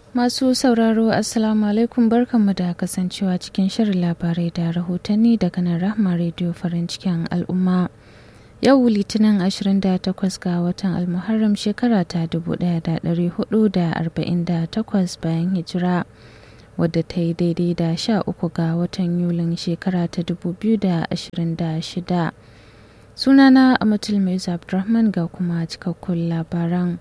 Masu sauraro Assalamu alaikum barkanmu da kasancewa cikin shirin labarai da rahotanni daga nan Rahma Radio farin cikin al'umma. Yau Litinin 28 ga watan Almuharram shekara ta 1448 bayan hijira wadda ta yi daidai da 13 ga watan Yulin shekara ta 2026. Sunana Amatul Maizu Abdurrahman ga kuma cikakkun labaran.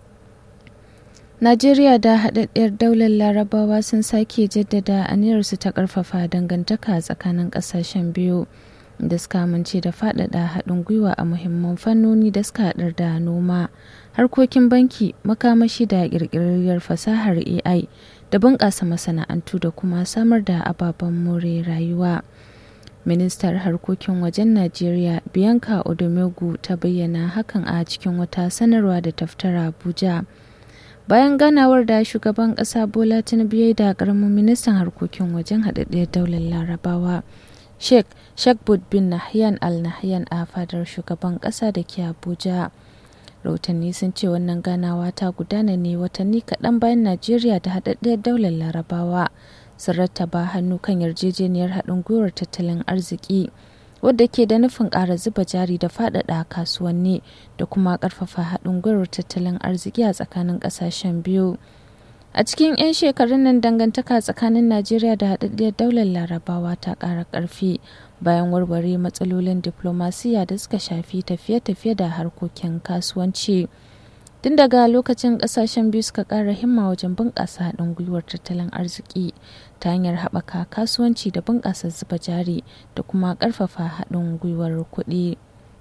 Najeriya da haɗaɗɗiyar daular Larabawa sun sake jaddada aniyarsu ta ƙarfafa dangantaka tsakanin ƙasashen biyu da suka amince da faɗaɗa haɗin gwiwa a muhimman fannoni da suka haɗar da noma, harkokin banki, makamashi da ƙirƙirarriyar fasahar AI da bunƙasa masana'antu da kuma samar da ababen more rayuwa. Ministar harkokin wajen Najeriya Bianca Odumegu ta bayyana hakan a cikin wata sanarwa da ta fitar Abuja. Bayan ganawar da shugaban ƙasa Bola Tinubu ya yi da ƙaramin ministan harkokin wajen haɗaɗɗiyar daular Larabawa, Sheikh Shakbut bin Nahyan Al Nahyan a fadar shugaban ƙasa da ke Abuja. Rahotanni sun ce wannan ganawa ta gudana ne watanni kaɗan bayan Najeriya da haɗaɗɗiyar daular Larabawa sun rattaba hannu kan yarjejeniyar haɗin gwiwar tattalin arziki wadda ke da nufin ƙara zuba jari da faɗaɗa kasuwanni da kuma ƙarfafa haɗin gwiwar tattalin arziki a tsakanin ƙasashen biyu. A cikin 'yan shekarun nan dangantaka tsakanin Najeriya da haɗaɗɗiyar daular Larabawa ta ƙara ƙarfi bayan warware matsalolin diflomasiyya da suka shafi tafiye-tafiye da harkokin kasuwanci. Tun daga lokacin ƙasashen biyu suka ƙara himma wajen bunƙasa haɗin gwiwar tattalin arziki ta hanyar haɓaka kasuwanci da bunƙasa zuba jari da kuma ƙarfafa haɗin gwiwar kuɗi.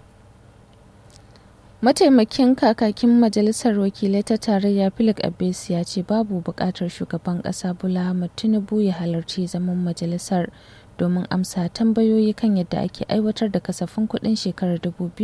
Mataimakin kakakin Majalisar Wakilai ta Tarayya Philip Abesi ya ce babu buƙatar shugaban ƙasa Bola Ahmed Tinubu ya halarci zaman majalisar domin amsa tambayoyi kan yadda ake aiwatar da kasafin kuɗin shekarar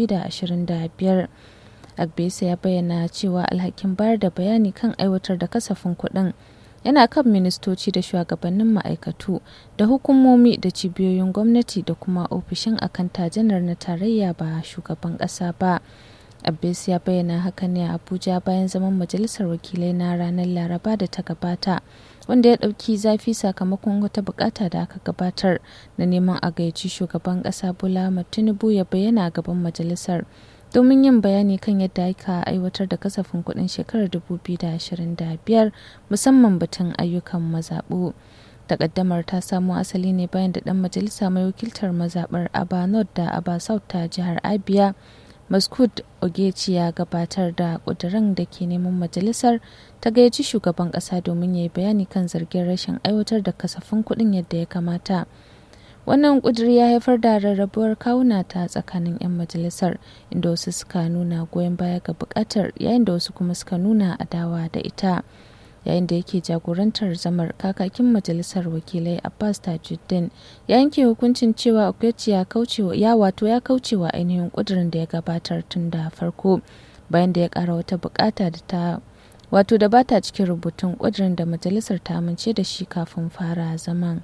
2025. Agbesa ya bayyana cewa alhakin bayar da bayani kan aiwatar da kasafin kuɗin yana kan ministoci da shugabannin ma'aikatu da hukumomi da cibiyoyin gwamnati da kuma ofishin akanta janar na tarayya ba shugaban ƙasa ba. Abbas ya bayyana haka ne a Abuja bayan zaman majalisar wakilai na ranar Laraba da ta gabata, wanda ya ɗauki zafi sakamakon wata bukata da aka gabatar na neman a gayyaci shugaban ƙasa Bola Ahmed Tinubu ya bayyana a gaban majalisar domin yin bayani kan yadda aka aiwatar da kasafin kuɗin shekarar 2025 musamman batun ayyukan mazaɓu. Takaddamar ta samo asali ne bayan da ɗan majalisa mai wakiltar mazaɓar Aba North da Aba South ta jihar Abia Maskud Ogechi ya gabatar da ƙudurin da ke neman majalisar ta gayyaci shugaban ƙasa domin ya yi bayani kan zargin rashin aiwatar da kasafin kuɗin yadda ya kamata. Wannan ƙuduri ya haifar da rarrabuwar kawuna ta tsakanin 'yan majalisar, inda wasu suka nuna goyon baya ga buƙatar yayin da wasu kuma suka nuna adawa da ita. Yayin da yake jagorantar zamar, kakakin majalisar wakilai Abbas Tajuddin ya yanke hukuncin cewa Ogechi ya kaucewa ainihin ƙudurin da ya gabatar tun da farko, bayan da ya ƙara wata buƙata da ba ta cikin rubutun ƙudurin da majalisar ta amince da shi kafin fara zaman.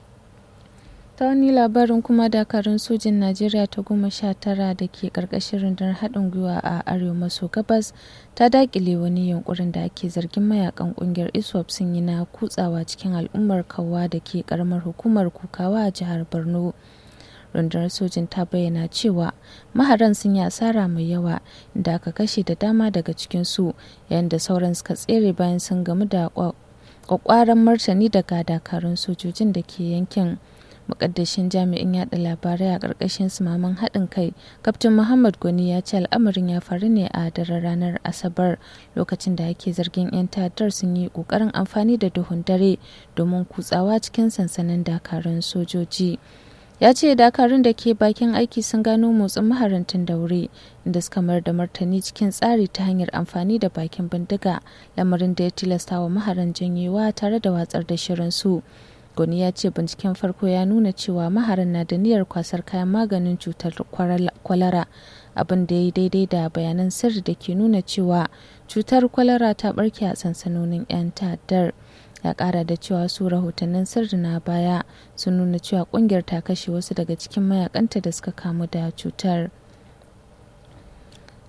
Ta wani labarin kuma dakarun sojin Najeriya ta 19 da ke karkashin rundunar haɗin gwiwa a arewa maso gabas ta dakile wani yunkurin da ake zargin mayakan ƙungiyar ISWAP sun yi na kutsawa cikin al'ummar Kawwa da ke karamar hukumar Kukawa a jihar Borno. Rundunar sojin ta bayyana cewa maharan sun yi asara mai yawa inda aka kashe da dama daga cikinsu, yayin da sauran suka tsere bayan sun gamu da kwakwaran martani daga dakarun sojojin da ke yankin. Mukaddashin jami'in yada labarai a ƙarƙashin sumaman haɗin kai Kaftin Muhammad Gwani ya ce al'amarin ya faru ne a daren ranar Asabar lokacin da ake zargin 'yan ta'addar sun yi ƙoƙarin amfani da duhun dare domin kutsawa cikin sansanin dakarun sojoji. Ya ce dakarun da ke bakin aiki sun gano motsin maharantin da wuri, inda suka mayar da martani cikin tsari ta hanyar amfani da bakin bindiga, lamarin da ya tilasta wa maharan janyewa tare da watsar da shirinsu. Goni ya ce binciken farko ya nuna cewa maharan na da niyyar kwasar kayan maganin cutar kwalara, abin da ya yi daidai da bayanan sirri da ke nuna cewa cutar kwalara ta barke a sansanonin 'yan ta'addar. Ya kara da cewa su rahotannin sirri na baya sun nuna cewa kungiyar ta kashe wasu daga cikin mayakanta da suka kamu da cutar.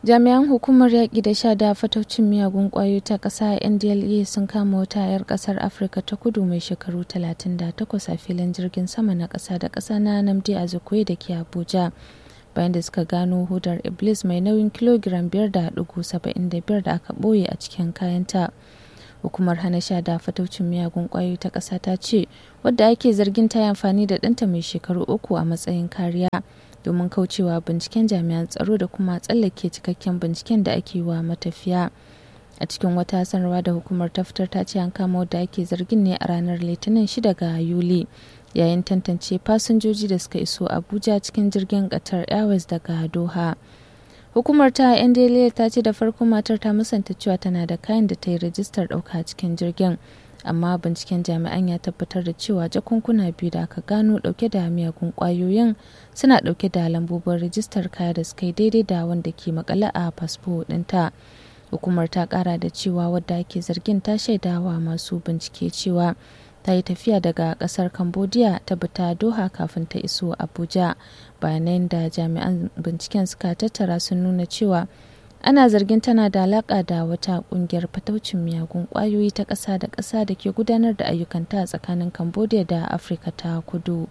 Jami'an hukumar yaƙi da sha da fataucin miyagun ƙwayoyi ta ƙasa NDLEA sun kama wata 'yar ƙasar Afirka ta Kudu mai shekaru 38 a filin jirgin sama na ƙasa da ƙasa na Nnamdi Azikiwe da ke Abuja, bayan da suka gano hodar Iblis mai nauyin kilogiram 5.75 da aka ɓoye a cikin kayanta. Hukumar hana sha da fataucin miyagun ƙwayoyi ta ƙasa ta ce wadda ake zargin ta yi amfani da ɗanta mai shekaru 3 a matsayin kariya domin kaucewa binciken jami'an tsaro da kuma tsallake cikakken binciken da ake wa matafiya. A cikin wata sanarwa da hukumar ta fitar ta ce an kama wadda ake zargin ne a ranar Litinin 6 ga Yuli yayin tantance fasinjoji da suka iso Abuja cikin jirgin Qatar Airways daga Doha. Hukumar ta NDLEA ta ce da farko matar ta musanta cewa tana da kayan da ta yi rajistar ɗauka cikin jirgin, amma binciken jami'an ya tabbatar da cewa jakunkuna biyu da aka gano ɗauke da miyagun ƙwayoyin suna ɗauke da lambobin rajistar kaya da suka yi daidai da wanda ke makale a fasfo ɗinta. Hukumar ta ƙara da cewa wadda ake zargin ta shaidawa masu bincike cewa ta yi tafiya daga ƙasar Cambodia ta bi ta Doha kafin ta iso Abuja. Bayanan da jami'an binciken suka tattara sun nuna cewa ana zargin tana da alaƙa da wata ƙungiyar fataucin miyagun ƙwayoyi ta ƙasa da ƙasa da ke gudanar da ayyukanta a tsakanin Cambodia da Afirka ta Kudu.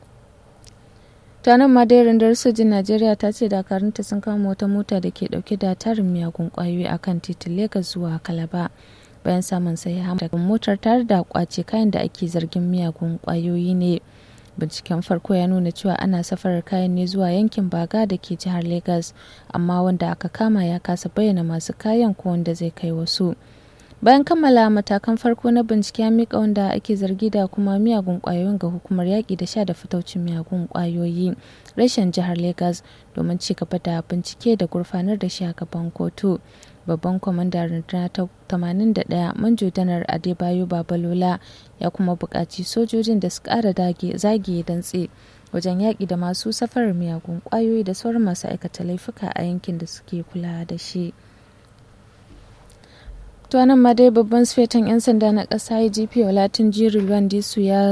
Tanan ma dai rundunar sojin Najeriya ta ce dakarunta sun kama wata mota da ke ɗauke da tarin miyagun ƙwayoyi a kan titin Legas zuwa Calabar. Bayan samun sahihan daga motar tare da kwace kayan da ake zargin miyagun ƙwayoyi ne. Binciken farko ya nuna cewa ana safarar kayan ne zuwa yankin Baga da ke jihar Legas, amma wanda aka kama ya kasa bayyana masu kayan ko wanda zai kai wasu. Bayan kammala matakan farko na bincike ya mika wanda ake zargi da kuma miyagun ƙwayoyin ga hukumar yaƙi da sha da fataucin miyagun ƙwayoyi reshen jihar Legas domin ci gaba da bincike da gurfanar da shi a gaban kotu. Babban kwamandan rundunar ta 81 Manjo Janar Adebayo Babalola ya kuma buƙaci sojojin da su ƙara zage dantse wajen yaƙi da masu safarar miyagun ƙwayoyi da sauran masu aikata laifuka a yankin da suke kula da shi. To nan ma dai babban sufetan 'yan sanda na ƙasa IGP Olatunji Rilwandisu ya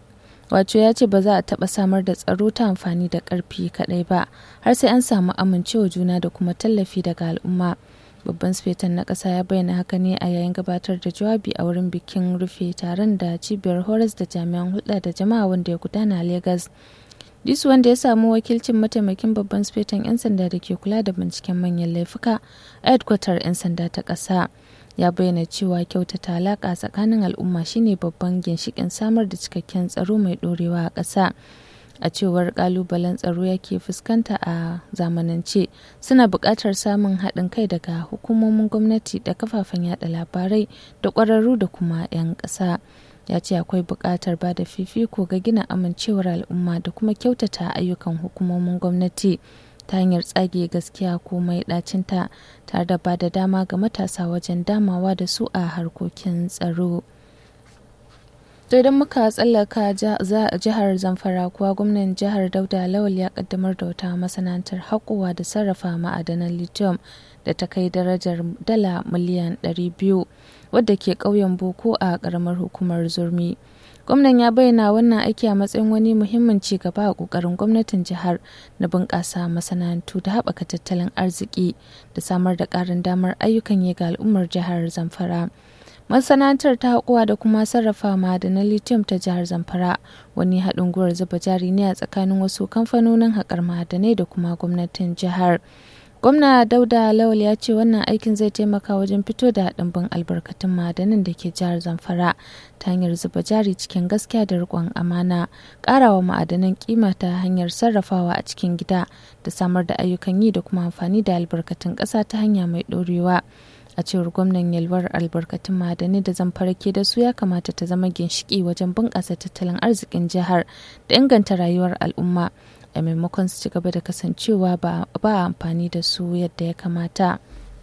ce ba za a taɓa samar da tsaro ta amfani da ƙarfi kaɗai ba har sai an samu amincewa juna da kuma tallafi daga al'umma. Babban sufetan na ƙasa ya bayyana haka ne a yayin gabatar da jawabi a wurin bikin rufe taron da cibiyar horas da jami'an hulɗa da jama'a wanda ya gudana a Legas. Disu wanda ya samu wakilcin mataimakin babban sufetan 'yan sanda da ke kula da binciken manyan laifuka a hedkwatar 'yan sanda ta ƙasa. Ya bayyana cewa kyautata alaƙa tsakanin al'umma shine babban ginshiƙin samar da cikakken tsaro mai ɗorewa a ƙasa. A cewar ƙalubalen tsaro yake fuskanta a zamanance suna buƙatar samun haɗin kai daga hukumomin gwamnati da kafafen yada labarai da ƙwararru da kuma 'yan ƙasa. Ya ce akwai buƙatar ba da fifiko ga gina amincewar al'umma da kuma kyautata ayyukan hukumomin gwamnati ta hanyar tsage gaskiya ko mai ɗacinta tare da ba da dama ga matasa wajen damawa da su a harkokin tsaro. To idan muka tsallaka jihar Zamfara kuwa gwamnan jihar Dauda Lawal ya kaddamar da wata masana'antar haƙowa da sarrafa ma'adanan lithium da ta kai darajar dala miliyan 200 wadda ke ƙauyen Boko a ƙaramar hukumar Zurmi. Gwamnan ya bayyana wannan aiki a matsayin wani muhimmin ci gaba a ƙoƙarin gwamnatin jihar na bunƙasa masana'antu da haɓaka tattalin arziki da samar da ƙarin damar ayyukan yi ga al'ummar jihar Zamfara. Masana'antar ta haƙuwa da kuma sarrafa ma'adanan lithium ta jihar Zamfara wani haɗin gwiwar zuba jari ne a tsakanin wasu kamfanonin haƙar ma'adanai da kuma gwamnatin jihar. Gwamna Dauda Lawal ya ce wannan aikin zai taimaka wajen fito da ɗimbin albarkatun ma'adanan da ke jihar Zamfara ta hanyar zuba jari cikin gaskiya da riƙon amana, ƙarawa ma'adanan kima ta hanyar sarrafawa a cikin gida da samar da ayyukan yi da kuma amfani da albarkatun ƙasa ta hanya mai ɗorewa. A cewar gwamnan, yalwar albarkatun ma'adanai da Zamfara ke da su ya kamata ta zama ginshiƙi wajen bunƙasa tattalin arzikin jihar da inganta rayuwar al'umma a maimakon su ci gaba da kasancewa ba amfani da su yadda ya kamata.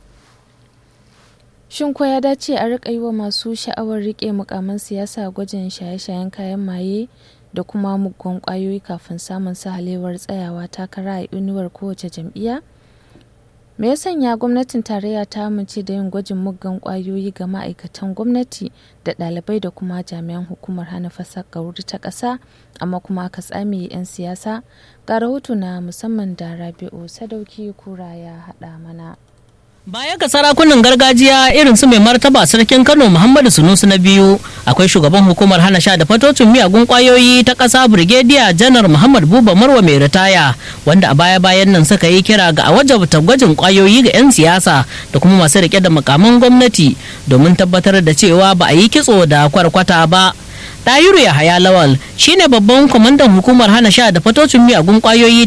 Shin ko ya dace a riƙa yi wa masu sha'awar riƙe mukaman siyasa gwajin shaye-shayen kayan maye da kuma muggan ƙwayoyi kafin samun sahalewar tsayawa takara a inuwar kowace jam'iyya? Me ya sanya gwamnatin tarayya ta amince da yin gwajin muggan kwayoyi ga ma'aikatan gwamnati da ɗalibai da kuma jami'an hukumar hana fasakar ta ƙasa, amma kuma aka tsame 'yan siyasa? Ga rahoto na musamman da Rabi'u Sadauki Kura ya haɗa mana. Baya ga sarakunan gargajiya irin su mai martaba sarkin Kano Muhammadu Sunusi na biyu, akwai shugaban hukumar hana sha da fatocin miyagun kwayoyi ta ƙasa Brigadier Janar Muhammad Buba Marwa mai ritaya, wanda a baya-bayan nan suka yi kira ga a wajabta gwajin kwayoyi ga 'yan siyasa da kuma masu rike da makaman gwamnati domin tabbatar da cewa ba a yi kitso da kwarkwata ba. Tahiru Yahaya Lawal shine babban kwamandan hukumar hana sha da fatocin miyagun kwayoyi